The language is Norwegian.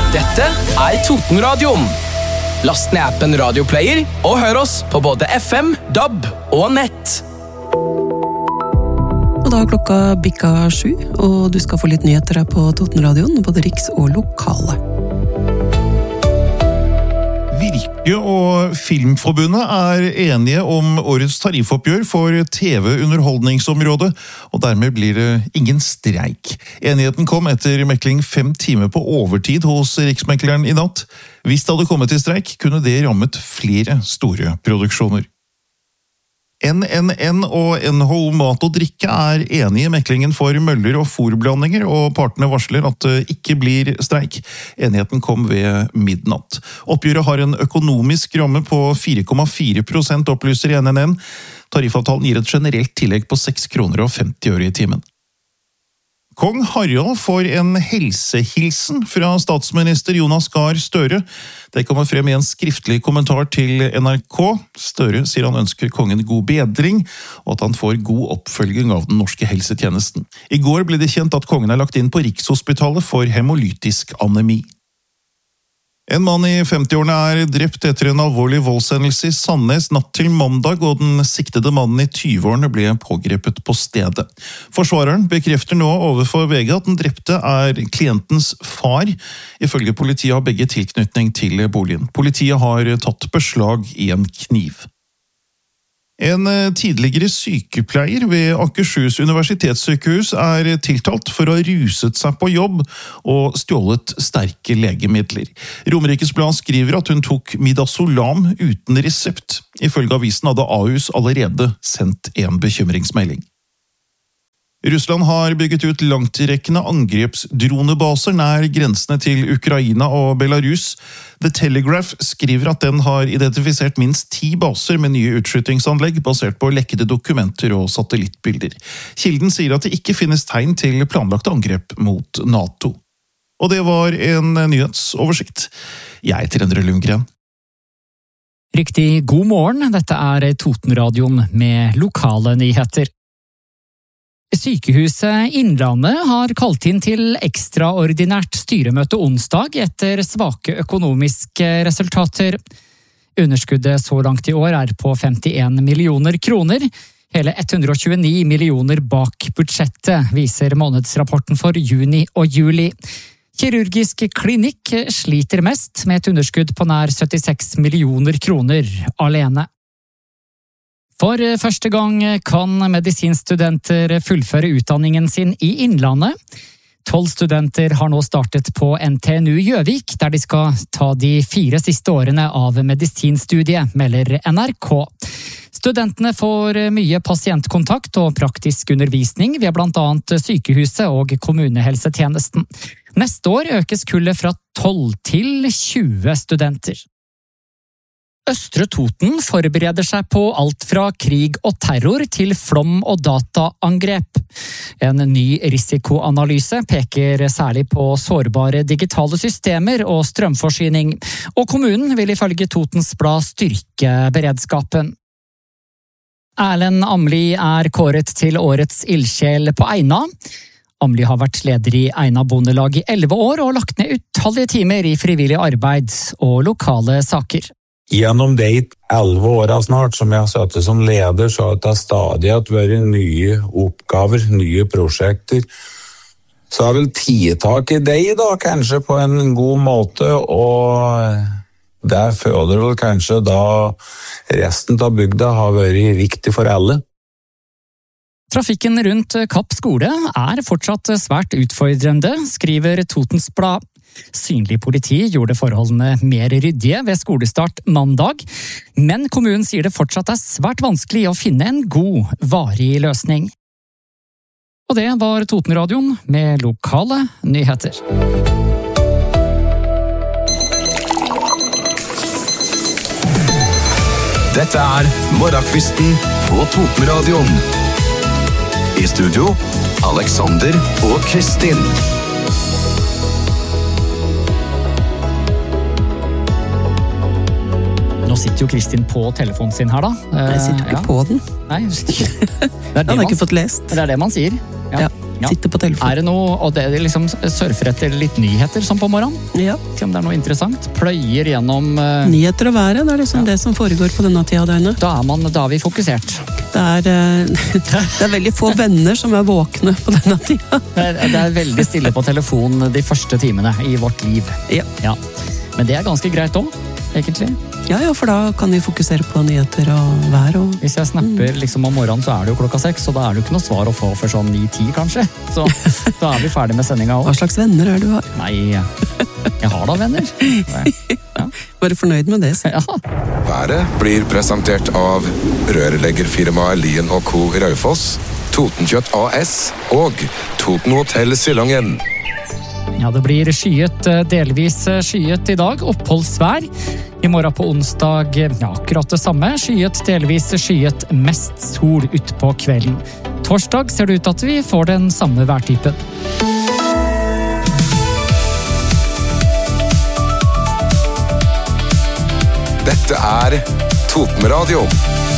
Dette Totenradioen. Last ned appen Radioplayer og hør oss på både FM, DAB og nett. Og da har klokka bikka 7, og du skal få litt nyheter her på Totenradioen, både riks og lokale. Virke og Filmforbundet er enige om årets tariffoppgjør for TV-underholdningsområdet, og dermed blir det ingen streik. Enigheten kom etter mekling 5 timer på overtid hos Riksmekleren i natt. Hvis det hadde kommet til streik, kunne det rammet flere store produksjoner. NNN og NHO Mat og Drikke er enige i meklingen for møller og fôrblandinger, og partene varsler at det ikke blir streik. Enigheten kom ved midnatt. Oppgjøret har en økonomisk ramme på 4,4%, opplyser NNN. Tariffavtalen gir et generelt tillegg på 6,50 kroner i timen. Kong Harald får en helsehilsen fra statsminister Jonas Gahr Støre. Det kommer frem i en skriftlig kommentar til NRK. Støre sier han ønsker kongen god bedring, og at han får god oppfølging av den norske helsetjenesten. I går ble det kjent at kongen er lagt inn på Rikshospitalet for hemolytisk anemi. En mann i 50-årene er drept etter en alvorlig voldshendelse i Sandnes natt til mandag, og den siktede mannen i 20-årene ble pågrepet på stedet. Forsvareren bekrefter nå overfor VG at den drepte er klientens far. Ifølge politiet har begge tilknytning til boligen. Politiet har tatt beslag i en kniv. En tidligere sykepleier ved Akershus universitetssykehus er tiltalt for å ha ruset seg på jobb og stjålet sterke legemidler. Romerikes Blad skriver at hun tok midazolam uten resept. Ifølge avisen hadde Ahus allerede sendt en bekymringsmelding. Russland har bygget ut langtrekkende angrepsdronebaser nær grensene til Ukraina og Belarus. The Telegraph skriver at den har identifisert minst 10 baser med nye utskytingsanlegg basert på lekkede dokumenter og satellittbilder. Kilden sier at det ikke finnes tegn til planlagt angrep mot NATO. Og det var en nyhetsoversikt. Jeg heter Endre Lundgren. Riktig god morgen, dette Totenradioen med lokale nyheter. Sykehuset Innlandet har kalt inn til ekstraordinært styremøte onsdag etter svake økonomiske resultater. Underskuddet så langt i år er på 51 millioner kroner, hele 129 millioner bak budsjettet, viser månedsrapporten for juni og juli. Kirurgisk klinikk sliter mest med et underskudd på nær 76 millioner kroner alene. For første gang kan medisinstudenter fullføre utdanningen sin i Innlandet. 12 studenter har nå startet på NTNU Gjøvik, der de skal ta de 4 siste årene av medisinstudiet, melder NRK. Studentene får mye pasientkontakt og praktisk undervisning ved blant annet sykehuset og kommunehelsetjenesten. Neste år økes kullet fra 12 til 20 studenter. Østre Toten forbereder seg på alt fra krig og terror til flom og dataangrep. En ny risikoanalyse peker særlig på sårbare digitale systemer og strømforsyning, og kommunen vil ifølge Totens Blad styrke beredskapen. Erlend Amli er kåret til årets ildsjel på Eina. Amli har vært leder i Eina Bondelag i 11 år og lagt ned utallige timer i frivillig arbeid og lokale saker. Gjennom de 11 årene snart som jeg har sittet som leder, så har det stadig vært nye oppgaver, nye prosjekter. Så har vel tak i deg da, kanskje på en god måte, og der føler vel kanskje da resten av bygda har vært viktig for alle. Trafikken rundt Kapp skole er fortsatt svært utfordrende, skriver Totens Blad. Synlig politi gjorde forholdene mer ryddige ved skolestart mandag, men kommunen sier det fortsatt er svært vanskelig å finne en god, varig løsning. Og det var Totenradioen med lokale nyheter. Dette Morgenkvisten på Totenradioen. I studio, Alexander og Kristin. Nå sitter jo Kristin på telefonen sin her da. Jeg sitter ikke på den. Nei, Han har ikke fått lest. Det er det man sier. Ja. Sitter på telefonen. Det noe, og det liksom surfer etter litt nyheter som på morgenen? Ja. Se om det noe interessant. Pløyer gjennom... Nyheter og været, det liksom det som foregår på denne tida av døgnet. Da er vi fokusert. Det er veldig få venner som våkne på denne tida. Det veldig stille på telefon de første timene i vårt liv. Ja. Men det ganske greit også, egentlig. Ja, for da kan vi fokusere på nyheter og vær. Hvis jeg snapper liksom om morgenen, så det jo 6:00, så da det jo ikke noe svar å få for sånn 9-10 kanskje. Så da vi ferdig med sendinga også. Hva slags venner du har? Nei, jeg har da venner. Ja. Bare fornøyd med det. Ja. Været blir presentert av rørleggerfirmaet Lien & Co. Raufoss, Totenkjøtt AS og Toten Hotel Silangen. Ja, det blir skyet, delvis skyet i dag, oppholdsvær. I morgen på onsdag, akkurat det samme. Skyet, delvis skyet, mest sol ut på kvelden. Torsdag ser det ut at vi får den samme værtypen. Dette Toten Radio.